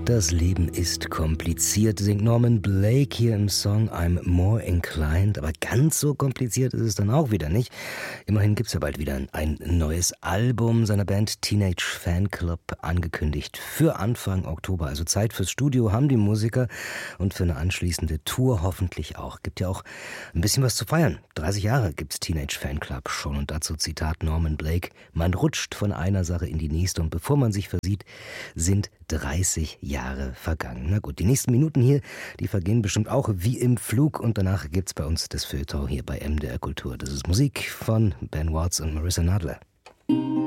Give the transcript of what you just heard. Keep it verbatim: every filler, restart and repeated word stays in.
Das Leben ist kompliziert, singt Norman Blake hier im Song I'm More Inclined. Aber ganz so kompliziert ist es dann auch wieder nicht. Immerhin gibt es ja bald wieder ein neues Album seiner Band Teenage Fanclub, angekündigt für Anfang Oktober. Also Zeit fürs Studio haben die Musiker und für eine anschließende Tour hoffentlich auch. Gibt ja auch ein bisschen was zu feiern. dreißig Jahre gibt's Teenage Fanclub schon. Und dazu Zitat Norman Blake: Man rutscht von einer Sache in die nächste und bevor man sich versieht, sind dreißig Jahre vergangen. Na gut, die nächsten Minuten hier, die vergehen bestimmt auch wie im Flug und danach gibt's bei uns das Feuilleton hier bei M D R Kultur. Das ist Musik von Ben Watts und Marissa Nadler.